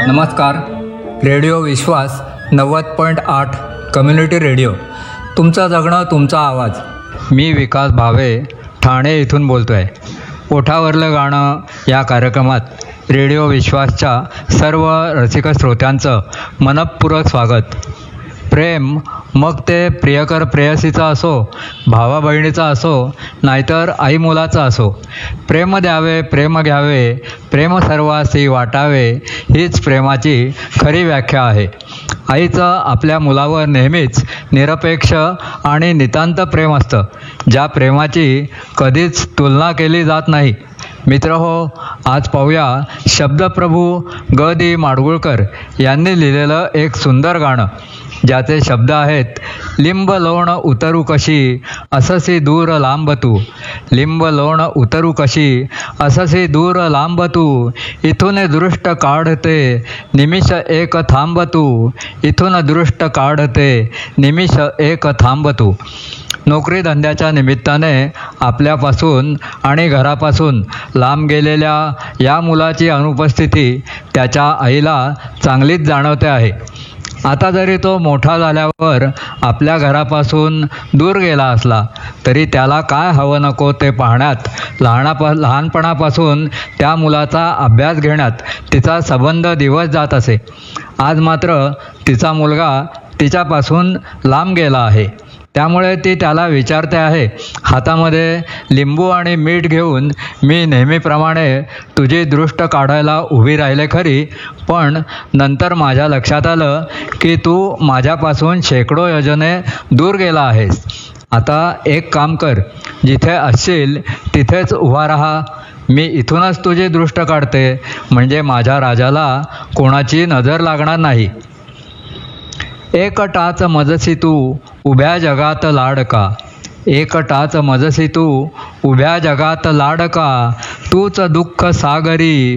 नमस्कार. रेडिओ विश्वास 90.8 community radio. तुमचं जगणं तुमचा आवाज. मी विकास भावे ठाणे इथून बोलतो आहे. ओठावरलं गाणं या कार्यक्रमात रेडिओ विश्वासच्या सर्व रसिक श्रोत्यांचं मनःपूर्वक स्वागत. प्रेम मग ते प्रियकर प्रेयसीचा असो, भावा बहिणीचा असो, नाहीतर आई मुलाचा असो, प्रेम द्यावे प्रेम घ्यावे, प्रेम सर्वासी वाटावे, हीच प्रेमाची खरी व्याख्या आहे. आईचं आपल्या मुलावर नेहमीच निरपेक्ष आणि नितांत प्रेम असतं, ज्या प्रेमाची कधीच तुलना केली जात नाही. मित्रहो, आज पाहूया शब्दप्रभू ग दी माडगुळकर यांनी लिहिलेलं एक सुंदर गाणं, ज्याचे शब्द आहेत: लिंब लोण उतरू कशी अससी दूर लांब तू, लिंब लोण उतरू कशी अससी दूर लांब तू, इथून दृष्ट काढते निमिष एक थांब तू, इथून दृष्ट काढते निमिष एक थांब तू. नोकरी धंद्याच्या निमित्ताने आपल्यापासून आणि घरापासून लांब गेलेल्या या मुलाची अनुपस्थिती त्याच्या आईला चांगलीच जाणवते आहे. आता जरी तो मोठा झाल्यावर आपल्या घरापासून दूर गेला असला तरी त्याला काय हवं नको ते पाहण्यात, लहानपणापासून त्या मुलाचा अभ्यास घेण्यात तिचा संबंध दिवस जात असे. आज मात्र तिचा मुलगा तिच्यापासून लांब गेला आहे. त्यामुळे ती त्याला विचारते आहे, हातामध्ये लिंबू आणि मीठ घेऊन मी नेहमीप्रमाणे तुझी दृष्ट काढायला उभी राहिले खरी, पण नंतर माझ्या लक्षात आलं की तू माझ्यापासून शेकडो योजने दूर गेला आहेस. आता एक काम कर, जिथे असशील तिथेच उभा राहा. मी इथूनच तुझी दृष्ट काढते, म्हणजे माझ्या राजाला कोणाची नजर लागणार नाही. एकटाच मजसी तू उभ्या जगात लाडका, एकटाच मजसी तू उभ्या जगात लाडका, तूच दुःख सागरी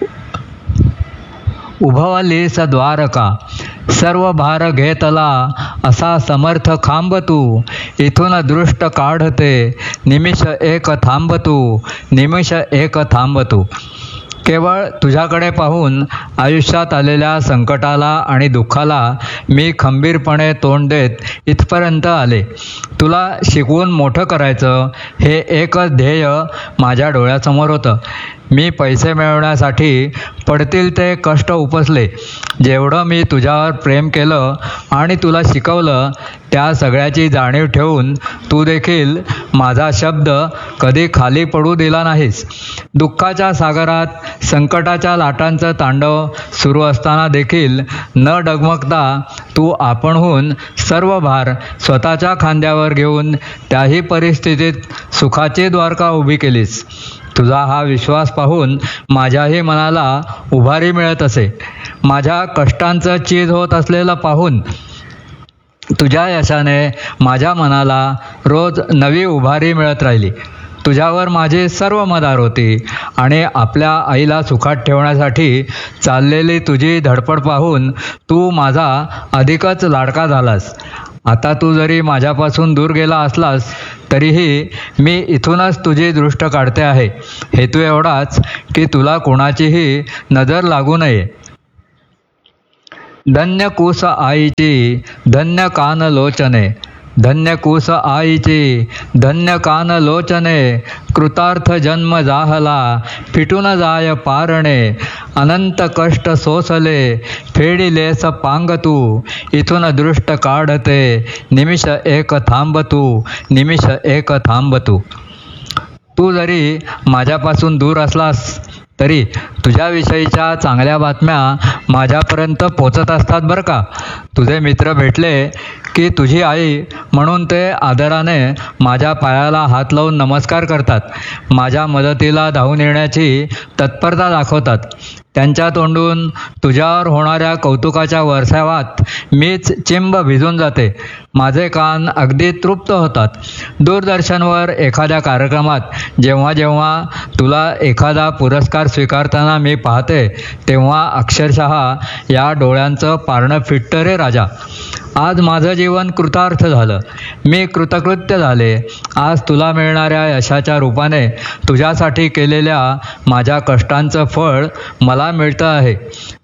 उभवलीस द्वारका, सर्व भार घेतला असा समर्थ खांब तू, इथून दृष्ट काढते निमिष एक थांब तू, निमिष एक थांब तू. केवळ तुझ्याकडे पाहून आयुष्यात आलेल्या संकटाला आणि दुःखाला मी खंबीरपणे तोंड देत इथपर्यंत आले. तुला शिकवून मोठं करायचं हे एकच ध्येय माझ्या डोळ्यासमोर होतं. मी पैसे मिळवण्यासाठी पडतील ते कष्ट उपसले. जेवढं मी तुझ्यावर प्रेम केलं आणि तुला शिकवलं त्या सगळ्याची जाणीव ठेवून तू देखील माझा शब्द कधी खाली पडू दिला नाहीस. दुःखाच्या सागरात संकटाच्या लाटांचं तांडव सुरू असताना देखील न डगमगता तू आपणहून सर्व भार स्वतःच्या खांद्यावर घेऊन त्याही परिस्थितीत सुखाची द्वारका उभी केलीस. तुझा हा विश्वास पाहून माझ्याही मनाला उभारी मिळत असे. माझ्या कष्टांचं चीज होत असलेलं पाहून तुझ्या यशाने माझ्या मनाला रोज नवी उभारी मिळत राहिली. तुझ्यावर माझी सर्व मदार होती आणि आपल्या आईला सुखात ठेवण्यासाठी चाललेली तुझी धडपड पाहून तू माझा अधिकच लाडका झालास. आता तू जरी माझ्यापासून दूर गेला असलास तरीही मी इथूनच तुझी दृष्ट काढते आहे. हेतू एवढाच की तुला कोणाचीही नजर लागू नये. धन्य कूस आईची धन्य कान लोचने, धन्य कूस आईची धन्य कान लोचने, कृतार्थ जन्म जाहला फिटून जाय पारणे, अनंत कष्ट सोसले फेडिलेस पांग तू, इथून दृष्ट काढते निमिष एक थांब तू, निमिष एक थांब तू. तू जरी माझ्यापासून दूर असलास तरी तुझ्याविषयीच्या चांगल्या बातम्या माझ्यापर्यंत पोचत असतात बरं का. तुझे मित्र भेटले की तुझी आई म्हणून ते आदराने माझ्या पायाला हात लावून नमस्कार करतात. माझ्या मदतीला धावून येण्याची तत्परता दाखवतात. त्यांच्या तोंडून तुझ्यावर होणाऱ्या कौतुकाच्या वर्षावात मीच चिंब भिजून जाते. माझे कान अगदी तृप्त होतात. दूरदर्शनवर एखाद्या कार्यक्रमात जेव्हा जेव्हा तुला एखादा पुरस्कार स्वीकारताना मी पाहते तेव्हा अक्षरशः या डोळ्यांचं पारणं फिटतं रे राजा. आज माझं जीवन कृतार्थ झालं. मी कृतकृत्य झाले. आज तुला मिळणाऱ्या यशाच्या रूपाने तुझ्यासाठी केलेल्या माझ्या कष्टांचं फळ मला मिळतं आहे.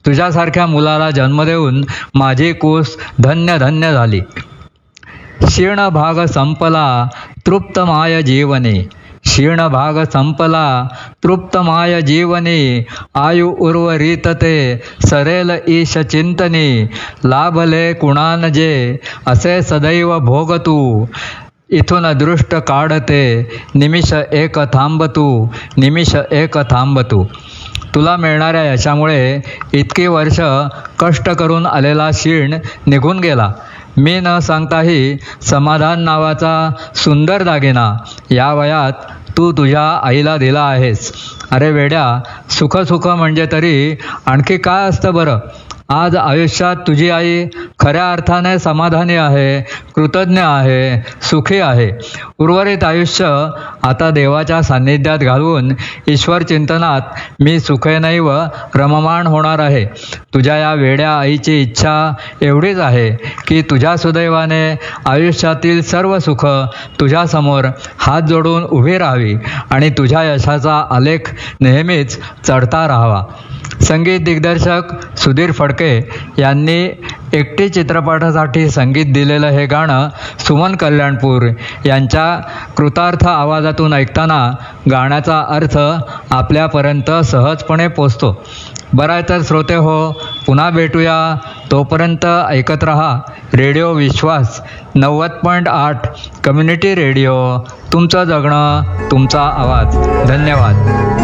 तुझ्यासारख्या मुलाला जन्म देऊन माझी कूस धन्य धन्य झाली. क्षीण भाग संपला तृप्त माय जीवने, क्षीण भाग संपला तृप्त माय जीवने, आयु उर्वरित ते सरेल ईश चिंतनी, लाभले कुणान जे असे सदैव भोगतू, इथून दृष्ट काढते निमिष एक थांबतू, निमिष एक थांबतू. तुला मिळणाऱ्या यशामुळे इतकी वर्ष कष्ट करून आलेला क्षीण निघून गेला. मी न सांगताही समाधान नावाचा सुंदर दागिना या वयात तू तुझ्या आईला दिला आहेस. अरे वेड्या, सुख सुख म्हणजे तरी आणखी काय असतं बरं. आज आयुष्यात तुझी आई खऱ्या अर्थाने समाधानी आहे, कृतज्ञ आहे, सुखी आहे. उर्वरित आयुष्य आता देवाच्या सान्निध्यात घालवून ईश्वर चिंतनात मी सुखेनैव रममाण होणार आहे. तुझ्या या वेड्या आईची इच्छा एवढीच आहे की तुझ्या सुदैवाने आयुष्यातील सर्व सुख तुझ्यासमोर हात जोडून उभी राहावी आणि तुझ्या यशाचा आलेख नेहमीच चढता राहावा. संगीत दिग्दर्शक सुधीर फडके यांनी एकटी चित्रपटासाठी संगीत दिलेलं हे गाणं सुमन कल्याणपूर यांच्या कृतार्थ आवाजातून ऐकताना गाण्याचा अर्थ आपल्यापर्यंत सहजपणे पोचतो. बरं तर श्रोते हो, पुन्हा भेटूया. तोपर्यंत ऐकत रहा रेडिओ विश्वास 90.8 कम्युनिटी रेडिओ. तुमचं जगणं तुमचा आवाज. धन्यवाद.